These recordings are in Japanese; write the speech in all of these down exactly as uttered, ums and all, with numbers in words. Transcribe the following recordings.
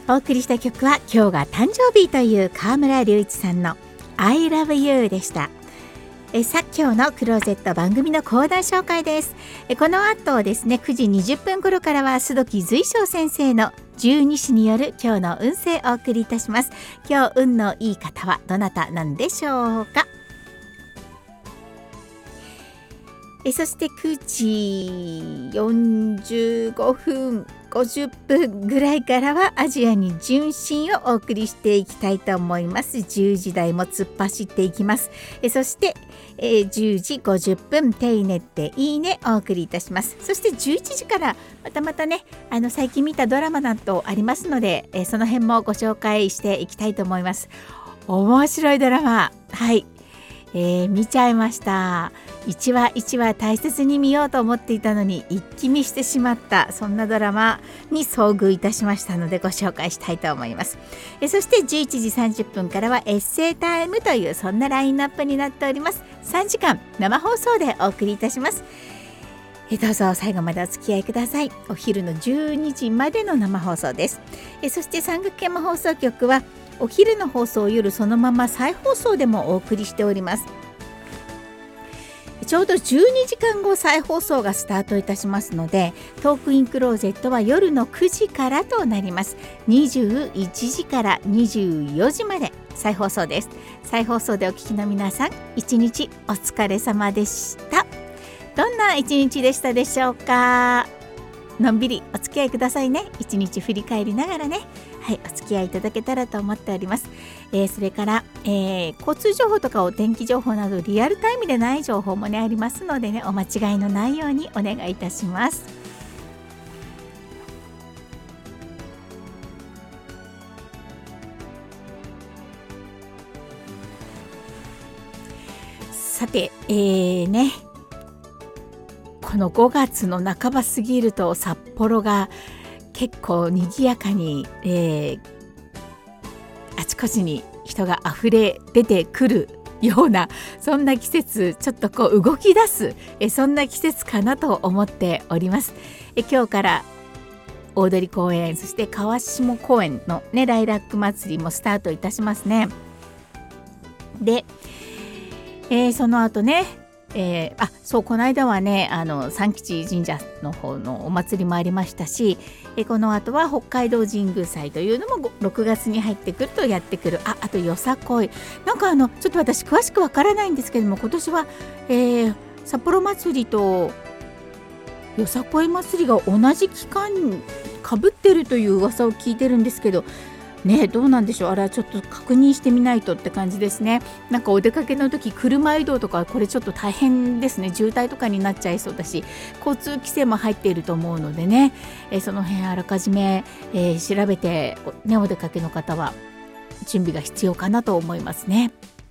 お送りした曲は今日が誕生日という河村隆一さんの I love you でした。えさあ今日のクローゼット番組のコーナー紹介です。えこの後ですねくじにじゅっぷん頃からは須藤随翔先生の十二支による今日の運勢をお送りいたします。今日運のいい方はどなたなんでしょうか。えそしてくじよんじゅうごふんごじゅっぷんぐらいからはアジアに純真をお送りしていきたいと思います。じゅうじ台も突っ走っていきます。えそして、えー、じゅうじごじゅっぷん手いねっていいねお送りいたします。そしてじゅういちじからまたまたねあの最近見たドラマなどありますので、えー、その辺もご紹介していきたいと思います。面白いドラマはい、えー、見ちゃいました。一話一話大切に見ようと思っていたのに一気見してしまった、そんなドラマに遭遇いたしましたのでご紹介したいと思います。えそしてじゅういちじさんじゅっぷんからはエッセイタイムというそんなラインナップになっております。さんじかん生放送でお送りいたします。えどうぞ最後までお付き合いください。お昼のじゅうにじまでの生放送です。えそして三角山放送局はお昼の放送を夜そのまま再放送でもお送りしております。ちょうどじゅうにじかんご再放送がスタートいたしますので、トークインクローゼットは夜のくじからとなります。にじゅういちじからにじゅうよじまで再放送です。再放送でお聞きの皆さん、一日お疲れ様でした。どんな一日でしたでしょうか。のんびりお付き合いくださいね。一日振り返りながらね、はい、お付き合いいただけたらと思っております。えー、それから、えー、交通情報とかお天気情報などリアルタイムでない情報もねありますのでね、お間違いのないようにお願いいたします。さて、えーねこのごがつの半ば過ぎると札幌が結構賑やかに、えー、あちこちに人があふれ出てくるようなそんな季節、ちょっとこう動き出すえそんな季節かなと思っております。え今日から大通公園、そして川下公園の、ね、ライラック祭りもスタートいたしますね。で、えー、その後ねえー、あそうこの間はねあの三吉神社の方のお祭りもありましたし、えこの後は北海道神宮祭というのもろくがつに入ってくるとやってくる。ああとよさこいなんかあのちょっと私詳しくわからないんですけども、今年は、えー、札幌祭りとよさこい祭りが同じ期間かぶってるという噂を聞いてるんですけどね、どうなんでしょう。あれはちょっと確認してみないとって感じですね。なんかお出かけの時車移動とかこれちょっと大変ですね。渋滞とかになっちゃいそうだし、交通規制も入っていると思うのでね、えー、その辺あらかじめ、えー、調べて、ね、お出かけの方は準備が必要かなと思いますね。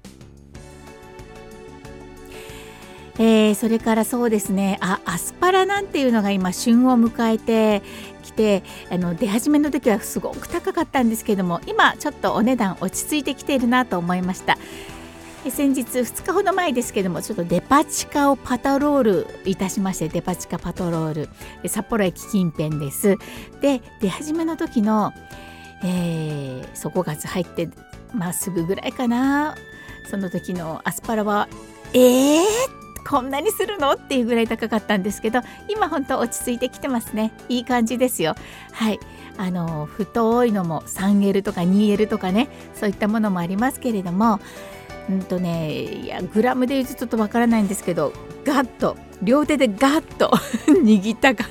えー、それからそうですね、あアスパラなんていうのが今旬を迎えてきて、あの出始めの時はすごく高かったんですけども、今ちょっとお値段落ち着いてきているなと思いました。え先日ふつかほど前ですけども、ちょっとデパ地下をパトロールいたしまして、デパ地下パトロール札幌駅近辺です。で出始めの時の、えー、そうごがつ入ってまあすぐぐらいかな、その時のアスパラはえーこんなにするのっていうぐらい高かったんですけど、今本当落ち着いてきてますね。いい感じですよ。はい、あの太いのも スリーエル とか ツーエル とかね、そういったものもありますけれども、うんとねいやグラムで言うとちょっとわからないんですけど、ガッと両手でガッと握った感